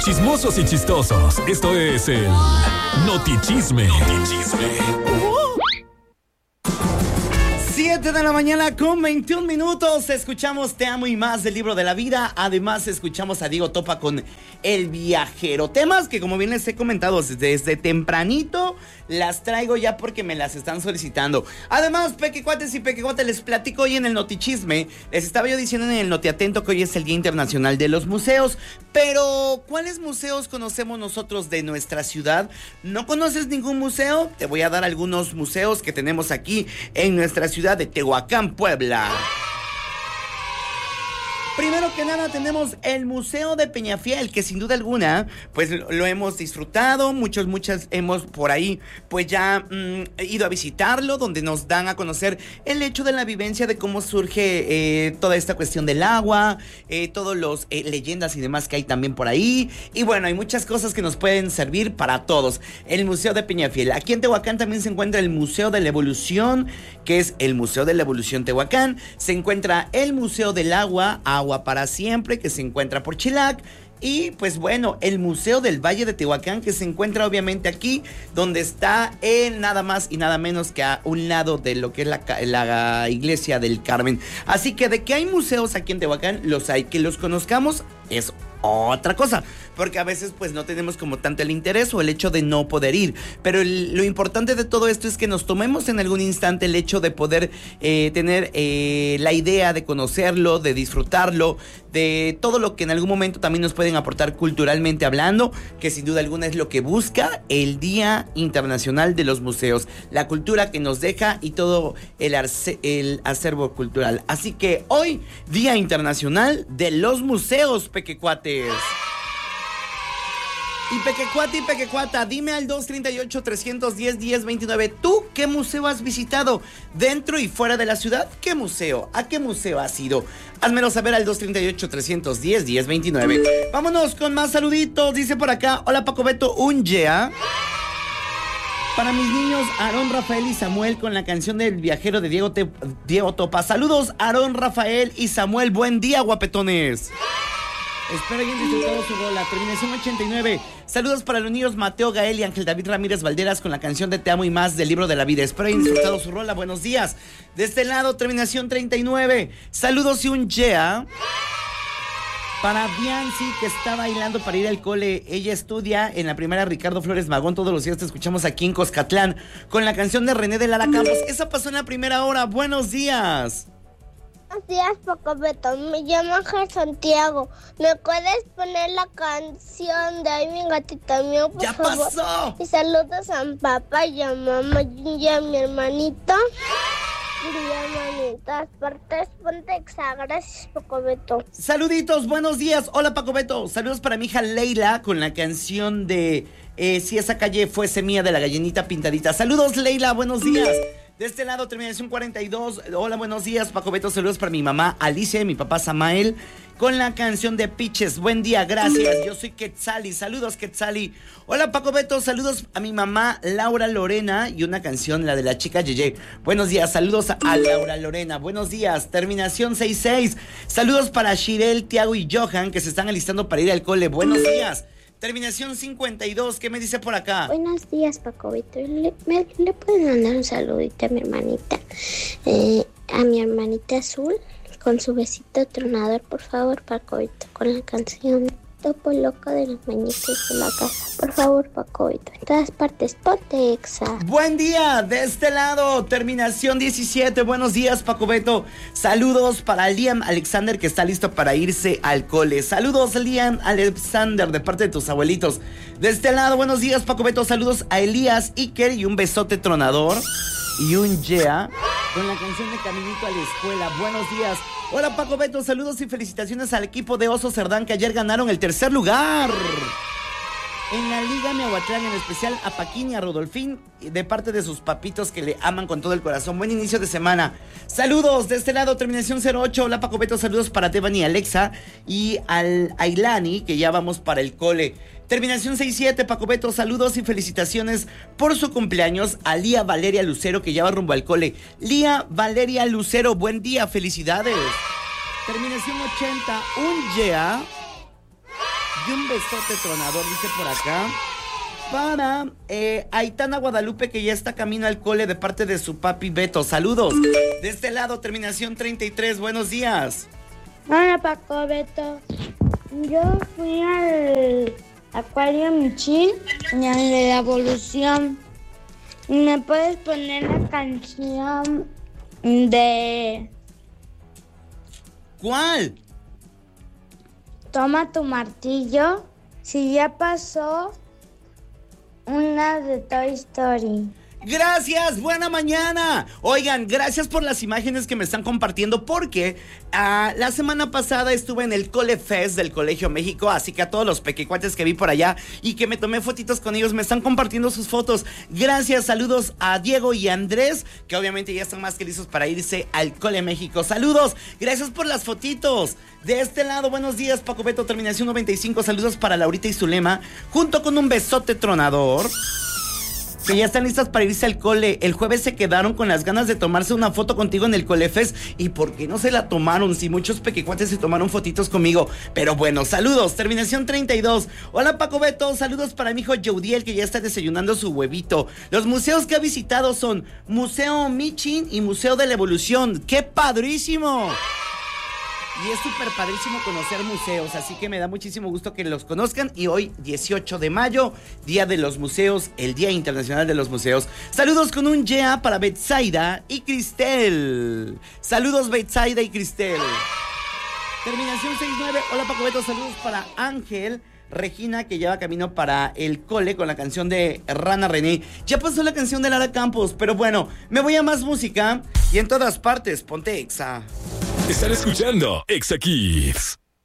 chismosos y chistosos. Esto es el Notichisme. 7 de la mañana con 21 minutos. Escuchamos Te Amo y Más del Libro de la Vida. Además escuchamos a Diego Topa con El Viajero. Temas que, como bien les he comentado desde tempranito, las traigo ya porque me las están solicitando. Además, pequecuates y pequecuates, les platico hoy en el Notichisme. Les estaba yo diciendo en el Notiatento que hoy es el Día Internacional de los Museos. Pero, ¿cuáles museos conocemos nosotros de nuestra ciudad? ¿No conoces ningún museo? Te voy a dar algunos museos que tenemos aquí en nuestra ciudad de Tehuacán, Puebla. Primero que nada tenemos el Museo de Peñafiel, que sin duda alguna, pues lo hemos disfrutado, muchas hemos por ahí, pues ya ido a visitarlo, donde nos dan a conocer el hecho de la vivencia de cómo surge toda esta cuestión del agua, todos los leyendas y demás que hay también por ahí, y bueno, hay muchas cosas que nos pueden servir para todos. El Museo de Peñafiel. Aquí en Tehuacán también se encuentra el Museo de la Evolución, que es el Museo de la Evolución Tehuacán. Se encuentra el Museo del Agua para Siempre, que se encuentra por Chilac. Y pues bueno, el Museo del Valle de Tehuacán, que se encuentra obviamente aquí, donde está nada más y nada menos que a un lado de lo que es la iglesia del Carmen. Así que de que hay museos aquí en Tehuacán, los hay. Que los conozcamos es otra cosa, porque a veces pues no tenemos como tanto el interés o el hecho de no poder ir, pero lo importante de todo esto es que nos tomemos en algún instante el hecho de poder tener la idea de conocerlo, de disfrutarlo, de todo lo que en algún momento también nos pueden aportar culturalmente hablando, que sin duda alguna es lo que busca el Día Internacional de los Museos, la cultura que nos deja y todo el acervo cultural. Así que hoy, Día Internacional de los Museos, pequecuates. Y pequecuate y pequecuata, dime al 238-310-1029, ¿tú qué museo has visitado dentro y fuera de la ciudad? ¿Qué museo? ¿A qué museo has ido? Házmelo saber al 238-310-1029. Vámonos con más saluditos. Dice por acá, hola Paco Beto, un yeah. Para mis niños, Aarón, Rafael y Samuel, con la canción del Viajero de Diego Topa. Saludos, Aarón, Rafael y Samuel. Buen día, guapetones. Espero hayan disfrutado su rola. Terminación 89. Saludos para los niños Mateo, Gael y Ángel David Ramírez Valderas con la canción de Te Amo y Más del Libro de la Vida. Espero hayan disfrutado su rola. Buenos días. De este lado, terminación 39. Saludos y un yeah. Para Bianci, que está bailando para ir al cole. Ella estudia en la primaria Ricardo Flores Magón. Todos los días te escuchamos aquí en Coscatlán con la canción de René de Lara Campos. Esa pasó en la primera hora. Buenos días. Buenos días, Paco Beto. Me llamo Ángel Santiago. ¿Me puedes poner la canción de Ay, mi gatita mío, por favor? ¡Ya pasó! Y saludos a mi papá y a mamá y a mi hermanito. Y hermanitas, partes, ponte exa. Gracias, Paco Beto. Saluditos, buenos días. Hola, Paco Beto. Saludos para mi hija Leila con la canción de Si esa calle fuese mía, de la gallinita pintadita. Saludos, Leila, buenos días. De este lado, terminación 42. Hola, buenos días, Paco Beto. Saludos para mi mamá Alicia y mi papá Samael con la canción de Piches. Buen día, gracias. Yo soy Quetzali. Saludos, Quetzali. Hola, Paco Beto. Saludos a mi mamá Laura Lorena y una canción, la de la chica Yeye. Buenos días. Saludos a Laura Lorena. Buenos días. Terminación 66. Saludos para Shirel, Tiago y Johan, que se están alistando para ir al cole. Buenos días. Terminación 52, ¿qué me dice por acá? Buenos días, Paco Beto. ¿Le puedes mandar un saludito a mi hermanita? A mi hermanita Azul, con su besito tronador, por favor, Paco Beto, con la canción Topo Loco de los Mañitos de la Casa. Por favor, Paco Beto, en todas partes, ponte exa. Buen día, de este lado, terminación 17. Buenos días, Paco Beto. Saludos para Liam Alexander, que está listo para irse al cole. Saludos, Liam Alexander, de parte de tus abuelitos. De este lado, buenos días, Paco Beto. Saludos a Elías Iker y un besote tronador y un yeah con la canción de Caminito a la Escuela. Buenos días. Hola, Paco Beto, saludos y felicitaciones al equipo de Oso Cerdán, que ayer ganaron el tercer lugar en la Liga Miahuatlán, en especial a Paquín y a Rodolfín, de parte de sus papitos que le aman con todo el corazón. Buen inicio de semana. Saludos de este lado, terminación 08. Hola, Paco Beto, saludos para Teban y Alexa y al Ailani, que ya vamos para el cole. Terminación 67, Paco Beto, saludos y felicitaciones por su cumpleaños a Lía Valeria Lucero, que ya va rumbo al cole. Lía Valeria Lucero, buen día, felicidades. Terminación 80, un yeah. Y un besote tronador, dice por acá, para Aitana Guadalupe, que ya está camino al cole de parte de su papi Beto. Saludos. De este lado, terminación 33. Buenos días. Hola, Paco Beto. Yo fui al Acuario Michín y al de la Evolución. ¿Me puedes poner la canción de... ¿Cuál? Toma tu martillo? Si ya pasó una de Toy Story. Gracias, buena mañana. Oigan, gracias por las imágenes que me están compartiendo, porque la semana pasada estuve en el Cole Fest del Colegio México, así que a todos los pequecuates que vi por allá y que me tomé fotitos con ellos, me están compartiendo sus fotos. Gracias, saludos a Diego y Andrés, que obviamente ya están más que listos para irse al Cole México. Saludos, gracias por las fotitos. De este lado, buenos días, Paco Beto, terminación 95. Saludos para Laurita y Zulema, junto con un besote tronador, que ya están listas para irse al cole. El jueves se quedaron con las ganas de tomarse una foto contigo en el Cole Fest. ¿Y por qué no se la tomaron? Si muchos pequecuates se tomaron fotitos conmigo. Pero bueno, saludos, terminación 32. Hola, Paco Beto, saludos para mi hijo Joudiel, que ya está desayunando su huevito. Los museos que ha visitado son Museo Michin y Museo de la Evolución. ¡Qué padrísimo! Y es súper padrísimo conocer museos, así que me da muchísimo gusto que los conozcan. Y hoy, 18 de mayo, Día de los Museos, el Día Internacional de los Museos. Saludos con un yeah para Betsaida y Cristel. Saludos, Betsaida y Cristel. Terminación 69. Hola, Paco Beto, saludos para Ángel Regina, que lleva camino para el cole con la canción de Rana René. Ya pasó la canción de Lara Campos, pero bueno, me voy a más música y en todas partes, ponte Exa. Están escuchando Exa Kids.